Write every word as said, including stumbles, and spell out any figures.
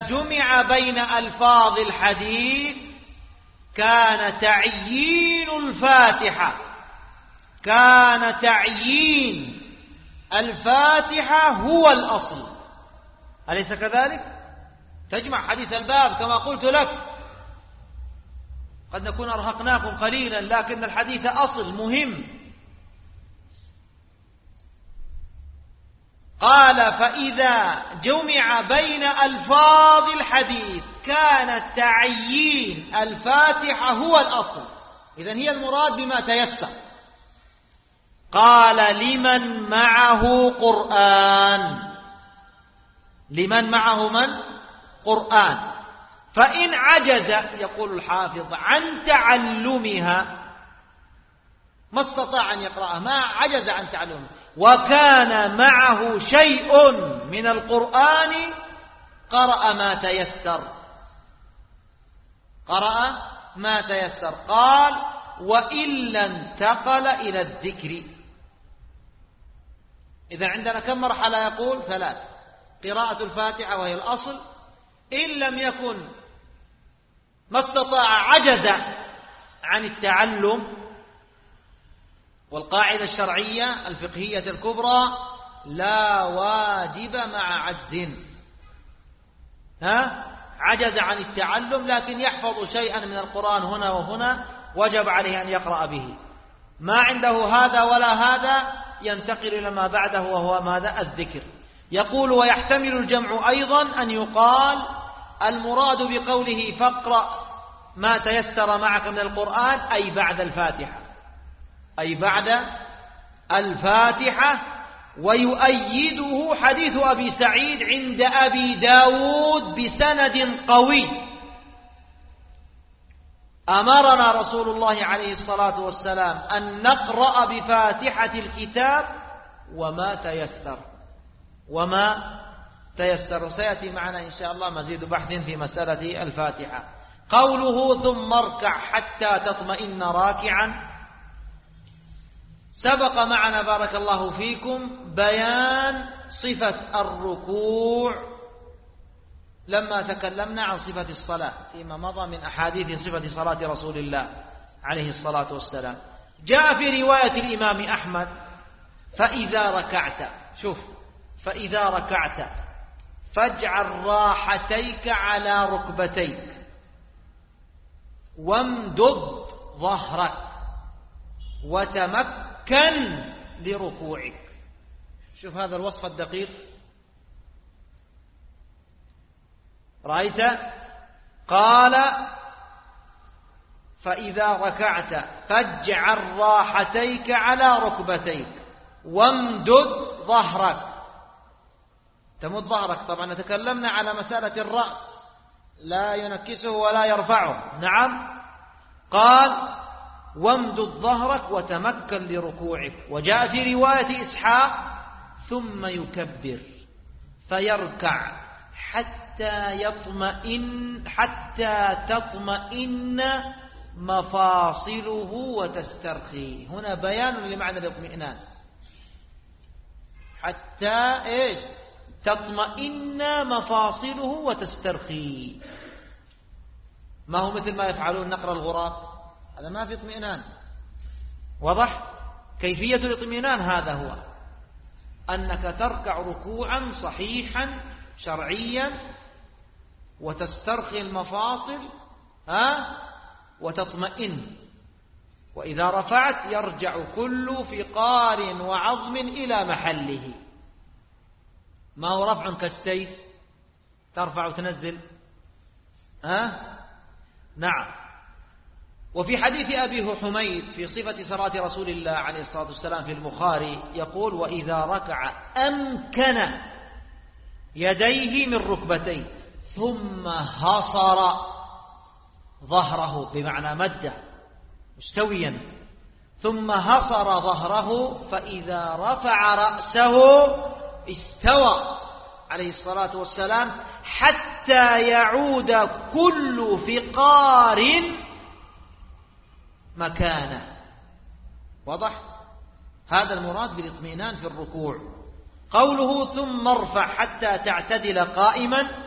جمع بين ألفاظ الحديث كان تعيين الفاتحة كان تعيين الفاتحة هو الأصل. أليس كذلك؟ تجمع حديث الباب كما قلت لك، قد نكون أرهقناكم قليلا لكن الحديث أصل مهم. قال فإذا جمع بين ألفاظ الحديث كان تعيين الفاتحة هو الأصل، إذن هي المراد بما تيسر. قال لمن معه قرآن لمن معه من؟ قرآن. فإن عجز يقول الحافظ عن تعلمها، ما استطاع أن يقرأها، ما عجز عن تعلمها، وكان معه شيء من القرآن قرأ ما تيسر قرأ ما تيسر قال وإلا انتقل إلى الذكر. إذا عندنا كم مرحلة؟ يقول ثلاث: قراءة الفاتحة وهي الأصل، إن لم يكن ما استطاع عجز عن التعلم، والقاعدة الشرعية الفقهية الكبرى لا واجب مع عجز. ها عجز عن التعلم لكن يحفظ شيئا من القرآن هنا وهنا، وجب عليه أن يقرأ به. ما عنده هذا ولا هذا ينتقل إلى ما بعده وهو ماذا؟ الذكر. يقول ويحتمل الجمع أيضا أن يقال المراد بقوله فاقرأ ما تيسر معك من القرآن أي بعد الفاتحة أي بعد الفاتحة. ويؤيده حديث أبي سعيد عند أبي داود بسند قوي: أمرنا رسول الله عليه الصلاة والسلام أن نقرأ بفاتحة الكتاب وما تيسر وما تيسر. سيأتي معنا إن شاء الله مزيد بحث في مسألة الفاتحة. قوله ثم اركع حتى تطمئن راكعا، سبق معنا بارك الله فيكم بيان صفة الركوع لما تكلمنا عن صفة الصلاة فيما مضى من أحاديث صفة صلاة رسول الله عليه الصلاة والسلام. جاء في رواية الإمام أحمد: فإذا ركعت، شوف، فإذا ركعت فاجعل راحتيك على ركبتيك وامدد ظهرك وتمكن لركوعك. شوف هذا الوصف الدقيق، رأيت؟ قال فإذا ركعت فاجعل راحتيك على ركبتيك وامدد ظهرك. تمد ظهرك، طبعا تكلمنا على مسألة الرأس، لا ينكسه ولا يرفعه. نعم. قال وامدد ظهرك وتمكن لركوعك. وجاء في رواية إسحاق: ثم يكبر فيركع حتى يطمئن حتى تطمئن مفاصله وتسترخي. هنا بيان لمعنى الاطمئنان، حتى ايش؟ تطمئن مفاصله وتسترخي. ما هو مثل ما يفعلون نقر الغراب، هذا ما في اطمئنان. واضح؟ كيفية الاطمئنان هذا هو أنك تركع ركوعا صحيحا شرعيا وتسترخي المفاصل ها وتطمئن، وإذا رفعت يرجع كل فقار وعظم إلى محله. ما هو رفع كالسيف ترفع وتنزل. ها؟ نعم. وفي حديث أبي حميد في صفة صلاة رسول الله عليه الصلاة والسلام في البخاري يقول: وإذا ركع أمكن يديه من ركبتيه ثم هصر ظهره، بمعنى مده مستويا، ثم هصر ظهره، فإذا رفع رأسه استوى عليه الصلاة والسلام حتى يعود كل فقار مكانه. واضح؟ هذا المراد بالاطمئنان في الركوع. قوله ثم ارفع حتى تعتدل قائما،